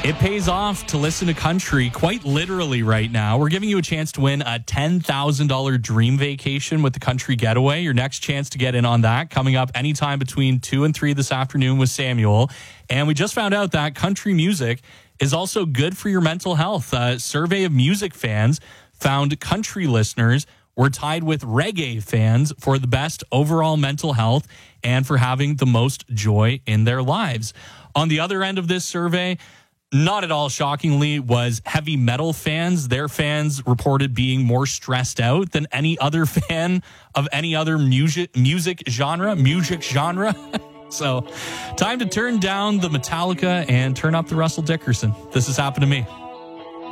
It pays off to listen to country quite literally right now. We're giving you a chance to win a $10,000 dream vacation with the Country Getaway. Your next chance to get in on that coming up anytime between 2 and 3 this afternoon with Samuel. And we just found out that country music is also good for your mental health. A survey of music fans found country listeners were tied with reggae fans for the best overall mental health and for having the most joy in their lives. On the other end of this survey, not at all shockingly, was heavy metal fans. Their fans reported being more stressed out than any other fan of any other music genre. So time to turn down the Metallica and turn up the Russell Dickerson. This has happened to me.